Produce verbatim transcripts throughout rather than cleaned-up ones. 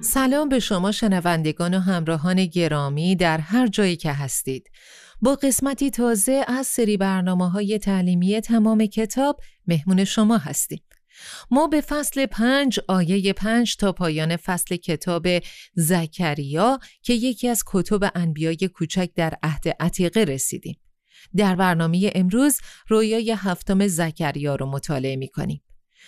سلام به شما شنوندگان و همراهان گرامی در هر جایی که هستید. با قسمتی تازه از سری برنامه‌های تعلیمی تمام کتاب مهمون شما هستیم. ما به فصل پنج آیه پنج تا پایان فصل کتاب زکریا که یکی از کتب انبیای کوچک در عهد عتیقه رسیدیم. در برنامه امروز رویای هفتم زکریا رو مطالعه می‌کنیم.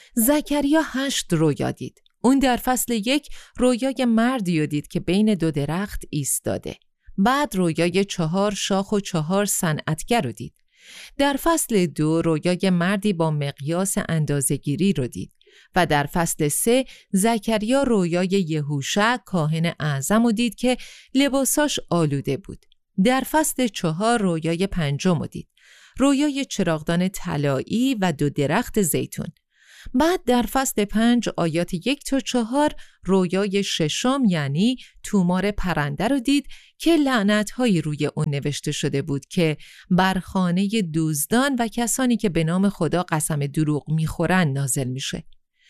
زکریا هشت رویا دید. اون در فصل یک رویای مردی رو دید که بین دو درخت ایستاده. بعد رویای چهار شاخ و چهار صنعتگر رو دید. در فصل دو رویای مردی با مقیاس اندازه‌گیری رو دید و در فصل سه زکریا رویای یهوشع کاهن اعظم رو دید که لباساش آلوده بود. در فصل چهار رویای پنجم رو دید. رویای چراغدان طلایی و دو درخت زیتون. بعد در فصل پنج آیات یک تا چهار رویای ششم یعنی تومار پرنده رو دید که لعنت‌هایی روی اون نوشته شده بود که بر خانه دزدان و کسانی که به نام خدا قسم دروغ میخورن نازل میشه.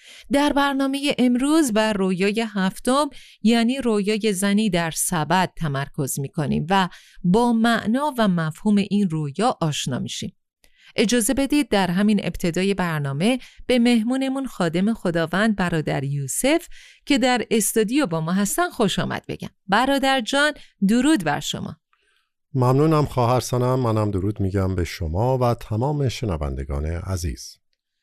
در برنامه امروز بر رویای هفتم یعنی رویای زنی در سبت تمرکز میکنیم و با معنا و مفهوم این رویا آشنا میشیم. اجازه بدید در همین ابتدای برنامه به مهمونمون خادم خداوند برادر یوسف که در استودیو با ما هستن خوش آمد بگم. برادر جان درود بر شما. ممنونم خواهر سنم. منم درود میگم به شما و تمام شنوندگان عزیز.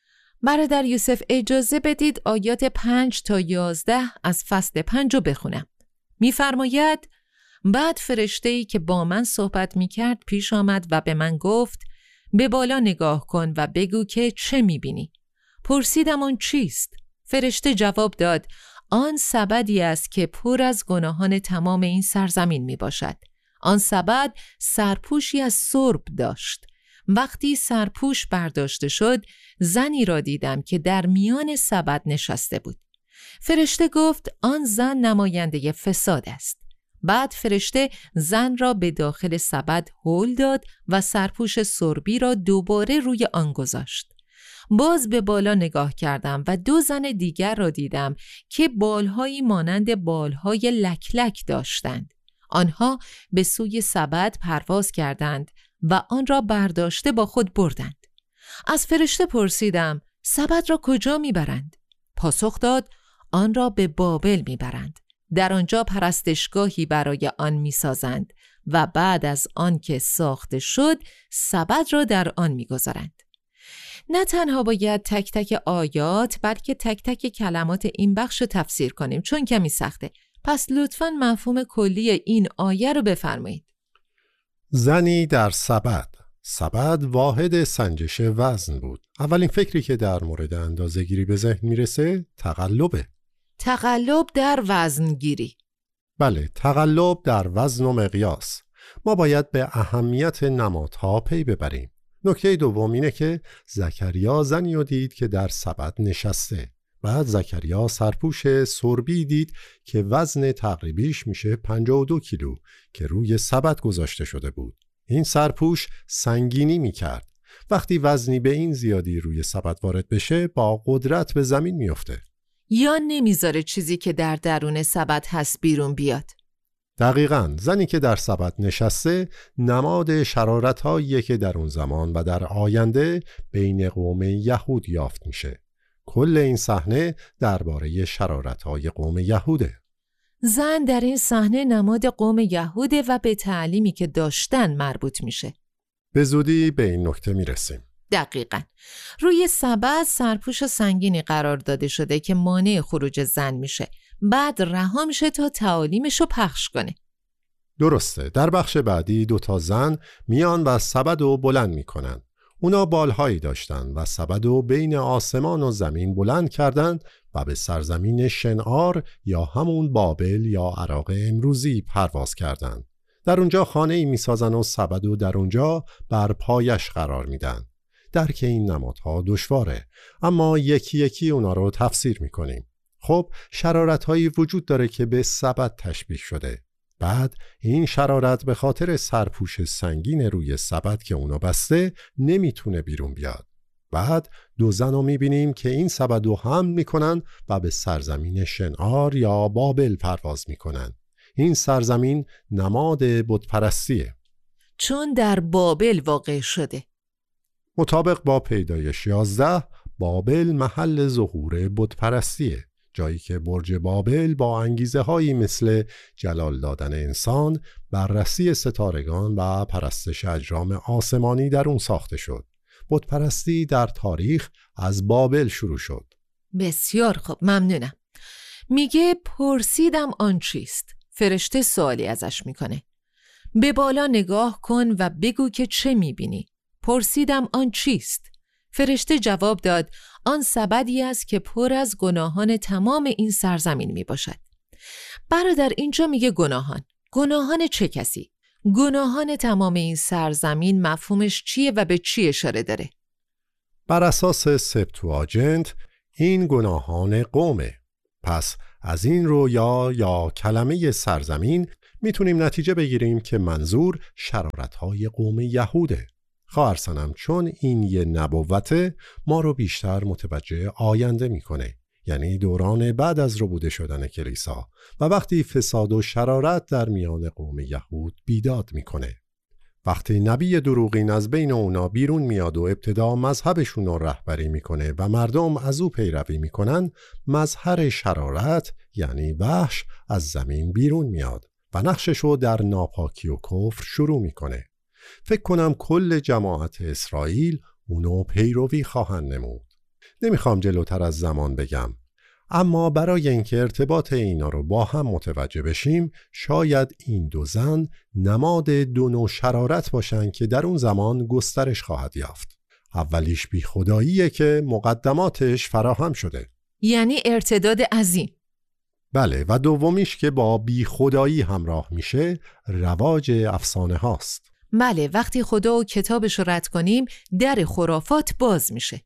برادر یوسف اجازه بدید آیات پنج تا یازده از فصل پنج رو بخونم. میفرماید بعد فرشته‌ای که با من صحبت میکرد پیش آمد و به من گفت به بالا نگاه کن و بگو که چه میبینی؟ پرسیدم آن چیست؟ فرشته جواب داد آن سبدی است که پر از گناهان تمام این سرزمین میباشد. آن سبد سرپوشی از سرب داشت. وقتی سرپوش برداشته شد زنی را دیدم که در میان سبد نشسته بود. فرشته گفت آن زن نماینده فساد است. بعد فرشته زن را به داخل سبد هل داد و سرپوش سربی را دوباره روی آن گذاشت. باز به بالا نگاه کردم و دو زن دیگر را دیدم که بالهایی مانند بالهای لکلک داشتند. آنها به سوی سبد پرواز کردند و آن را برداشته با خود بردند. از فرشته پرسیدم سبد را کجا میبرند؟ پاسخ داد آن را به بابل میبرند. در آنجا پرستشگاهی برای آن می‌سازند و بعد از آن که ساخته شد سبد را در آن می‌گذارند. نه تنها باید تک تک آیات بلکه تک تک کلمات این بخش رو تفسیر کنیم چون کمی سخته. پس لطفاً مفهوم کلی این آیه رو بفرمایید. زنی در سبد. سبد واحد سنجش وزن بود. اولین فکری که در مورد اندازه‌گیری به ذهن میرسه تقلبه. تقلب در وزنگیری. بله، تقلب در وزن و مقیاس. ما باید به اهمیت نمادها پی ببریم. نکته دوم اینه که زکریا زنی رو دید که در سبد نشسته. بعد زکریا سرپوش سربی دید که وزن تقریبیش میشه پنجاه و دو کیلو که روی سبد گذاشته شده بود. این سرپوش سنگینی میکرد. وقتی وزنی به این زیادی روی سبد وارد بشه با قدرت به زمین میفته. یا نمیذاره چیزی که در درون سبد هست بیرون بیاد. دقیقاً زنی که در سبد نشسته نماد شرارت‌هایی که در اون زمان و در آینده بین قوم یهود یافت میشه. کل این صحنه درباره شرارت‌های قوم یهوده. زن در این صحنه نماد قوم یهوده و به تعلیمی که داشتن مربوط میشه. به زودی به این نکته میرسیم. دقیقاً. روی سبد سرپوش سنگینی قرار داده شده که مانع خروج زن میشه. بعد رها میشه تا تعالیمشو پخش کنه. درسته. در بخش بعدی دو تا زن میان و سبدو بلند میکنن. اونا بالهایی داشتن و سبدو بین آسمان و زمین بلند کردند و به سرزمین شنعار یا همون بابل یا عراق امروزی پرواز کردند. در اونجا خانه‌ای میسازن و سبدو در اونجا بر پایش قرار میدن. درک این نمادها دشواره، اما یکی یکی اونا رو تفسیر میکنیم. خب شرارت‌هایی وجود داره که به سبد تشبیه شده. بعد این شرارت به خاطر سرپوش سنگین روی سبد که اونا بسته نمیتونه بیرون بیاد. بعد دو زن رو میبینیم که این سبد رو حمل میکنن و به سرزمین شنعار یا بابل پرواز میکنن. این سرزمین نماد بتپرستیه، چون در بابل واقع شده. مطابق با پیدایش یازده، بابل محل ظهور بتپرستیه، جایی که برج بابل با انگیزه هایی مثل جلال دادن انسان، بررسی ستارگان و پرستش اجرام آسمانی در اون ساخته شد. بتپرستی در تاریخ از بابل شروع شد. بسیار خوب، ممنونم. میگه پرسیدم آن چیست؟ فرشته سوالی ازش میکنه. به بالا نگاه کن و بگو که چه میبینی؟ پرسیدم آن چیست؟ فرشته جواب داد آن سبدی است که پر از گناهان تمام این سرزمین می باشد. برادر اینجا میگه گناهان. گناهان چه کسی؟ گناهان تمام این سرزمین مفهومش چیه و به چی اشاره داره؟ بر اساس سبتواجنت این گناهان قومه. پس از این رویا یا کلمه سرزمین میتونیم نتیجه بگیریم که منظور شرارت‌های قوم یهوده. خواهر سنم، چون این یه نبوته ما رو بیشتر متوجه آینده میکنه، یعنی دوران بعد از ربوده شدن کلیسا و وقتی فساد و شرارت در میان قوم یهود بیداد میکنه. وقتی نبی دروغین از بین اونا بیرون میاد و ابتدا مذهبشون رو رهبری میکنه و مردم از او پیروی میکنن، مظهر شرارت یعنی وحش از زمین بیرون میاد و نقششو در ناپاکی و کفر شروع میکنه. فکر کنم کل جماعت اسرائیل اونو پیروی خواهند نمود. نمیخوام جلوتر از زمان بگم، اما برای اینکه ارتباط اینا رو با هم متوجه بشیم، شاید این دو زن نماد دو نوع شرارت باشن که در اون زمان گسترش خواهد یافت. اولیش بی خداییه که مقدماتش فراهم شده، یعنی ارتداد عظیم. بله، و دومیش که با بی خدایی همراه میشه رواج افسانه هاست. بله، وقتی خدا و کتابش رو رد کنیم در خرافات باز میشه.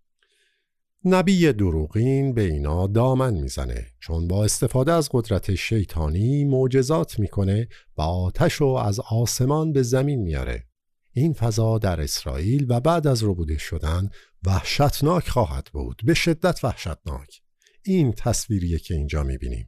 نبی دروغین به اینا دامن میزنه، چون با استفاده از قدرت شیطانی معجزات میکنه و آتش رو از آسمان به زمین میاره. این فضا در اسرائیل و بعد از ربوده شدن وحشتناک خواهد بود، به شدت وحشتناک. این تصویریه که اینجا میبینیم.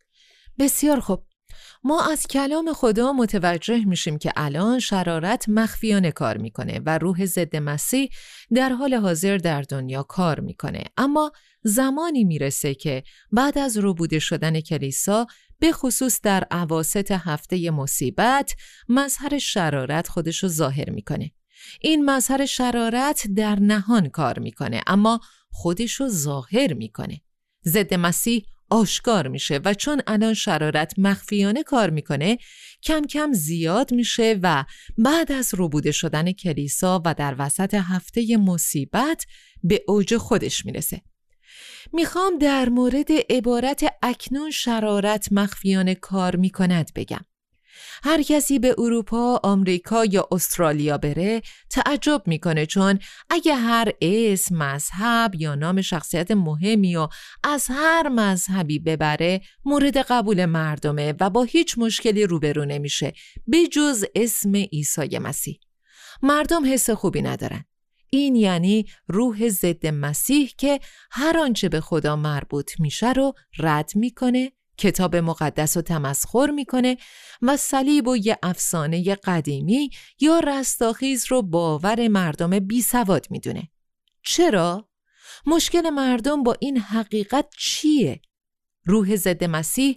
بسیار خوب. ما از کلام خدا متوجه میشیم که الان شرارت مخفیانه کار میکنه و روح ضد مسیح در حال حاضر در دنیا کار میکنه. اما زمانی میرسه که بعد از ربوده شدن کلیسا، به خصوص در اواسط هفته مصیبت، مظهر شرارت خودشو ظاهر میکنه. این مظهر شرارت در نهان کار میکنه اما خودشو ظاهر میکنه. ضد مسیح آشکار میشه و چون الان شرارت مخفیانه کار میکنه، کم کم زیاد میشه و بعد از ربوده شدن کلیسا و در وسط هفته مصیبت به اوج خودش میرسه. میخوام در مورد عبارت اکنون شرارت مخفیانه کار میکند بگم. هر کسی به اروپا، آمریکا یا استرالیا بره تعجب میکنه، چون اگه هر اسم، مذهب یا نام شخصیت مهمی و از هر مذهبی ببره مورد قبول مردمه و با هیچ مشکلی روبرو نمیشه به جز اسم عیسی مسیح. مردم حس خوبی ندارن. این یعنی روح ضد مسیح که هر آنچه به خدا مربوط میشه رو رد میکنه، کتاب مقدس رو تمسخر میکنه و صلیب و یه افسانه قدیمی یا رستاخیز رو باور مردم بی سواد میدونه. چرا؟ مشکل مردم با این حقیقت چیه؟ روح ضد مسیح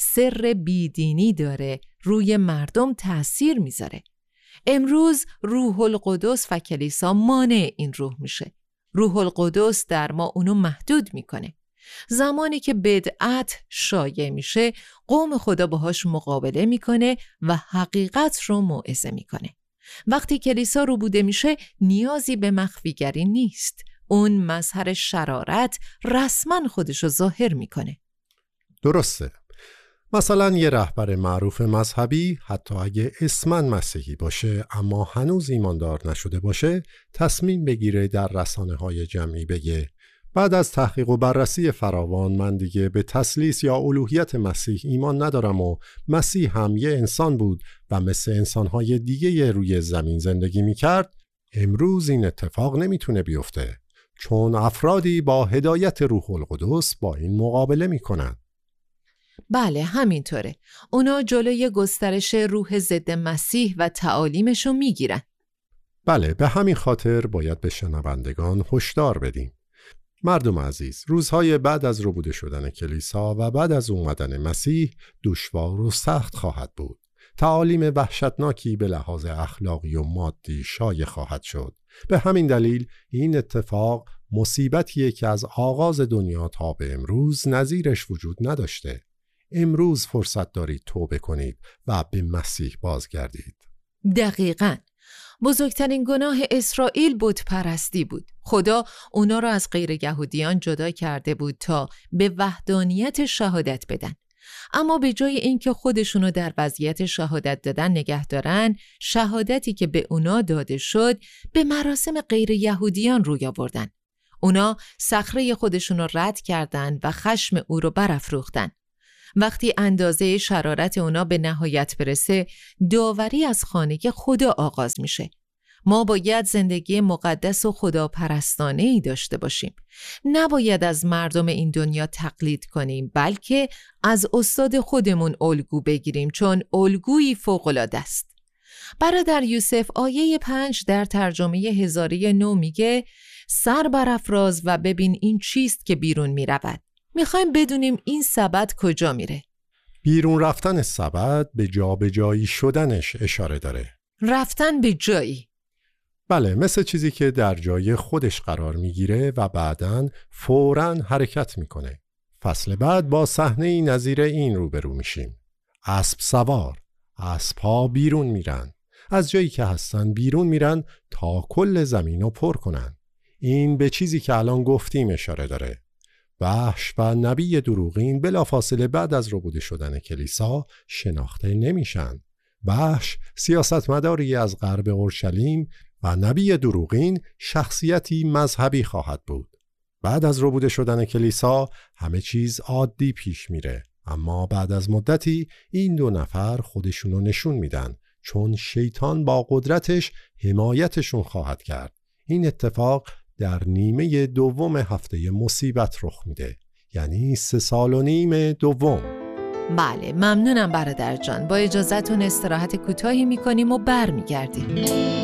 سر بیدینی داره، روی مردم تأثیر میذاره. امروز روح القدس و کلیسا مانع این روح میشه. روح القدس در ما اونو محدود میکنه. زمانی که بدعت شایع میشه، قوم خدا باهاش مقابله میکنه و حقیقت رو موعظه میکنه. وقتی کلیسا ربوده میشه، نیازی به مخفیگری نیست. اون مظهر شرارت رسما خودشو ظاهر میکنه. درسته. مثلا یه رهبر معروف مذهبی حتی اگه اسماً مسیحی باشه اما هنوز ایماندار نشده باشه، تصمیم بگیره در رسانه‌های جمعی بگه بعد از تحقیق و بررسی فراوان من دیگه به تثلیث یا الوهیت مسیح ایمان ندارم و مسیح هم یه انسان بود و مثل انسانهای دیگه روی زمین زندگی میکرد. امروز این اتفاق نمیتونه بیفته، چون افرادی با هدایت روح القدس با این مقابله می کنند. بله همینطوره. اونا جلوی گسترش روح ضد مسیح و تعالیمشو میگیرن. بله، به همین خاطر باید به شنوندگان هشدار بدیم. مردم عزیز، روزهای بعد از ربوده شدن کلیسا و بعد از اومدن مسیح دشوار و سخت خواهد بود. تعالیم وحشتناکی به لحاظ اخلاقی و مادی شایع خواهد شد. به همین دلیل این اتفاق مصیبتیه که از آغاز دنیا تا به امروز نظیرش وجود نداشته. امروز فرصت دارید توبه کنید و به مسیح بازگردید. دقیقاً. بزرگترین گناه اسرائیل بت پرستی بود. خدا اونا را از غیر یهودیان جدا کرده بود تا به وحدانیت شهادت بدن. اما به جای اینکه خودشونو در وضعیت شهادت دادن نگه دارن، شهادتی که به اونا داده شد به مراسم غیر یهودیان روی آوردن. اونا صخره خودشونو رد کردن و خشم او رو برافروختن. وقتی اندازه شرارت اونا به نهایت برسه، داوری از خانه خدا آغاز میشه. ما باید زندگی مقدس و خداپرستانه‌ای داشته باشیم. نباید از مردم این دنیا تقلید کنیم، بلکه از استاد خودمون الگو بگیریم، چون الگویی فوق‌العاده است. برادر یوسف آیه پنج در ترجمه هزاره نو میگه سر برافراز و ببین این چیست که بیرون میرود. میخوایم بدونیم این سبد کجا میره. بیرون رفتن سبد به جا به جایی شدنش اشاره داره. رفتن به جایی. بله، مثل چیزی که در جای خودش قرار میگیره و بعداً فوراً حرکت میکنه. فصل بعد با صحنه‌ای نظیر این روبرو میشیم. اسب سوار، اسب‌ها بیرون میرن. از جایی که هستن بیرون میرن تا کل زمین رو پر کنن. این به چیزی که الان گفتیم اشاره داره. وحش و نبی دروغین بلافاصله بعد از ربوده شدن کلیسا شناخته نمیشن. وحش سیاستمداری از غرب اورشلیم و نبی دروغین شخصیتی مذهبی خواهد بود. بعد از ربوده شدن کلیسا همه چیز عادی پیش میره، اما بعد از مدتی این دو نفر خودشونو نشون میدن، چون شیطان با قدرتش حمایتشون خواهد کرد. این اتفاق در نیمه دوم هفته مصیبت رخ میده، یعنی سه سال و نیم دوم. بله ممنونم برادر جان. با اجازهتون استراحت کوتاهی میکنیم و بر میگردیم.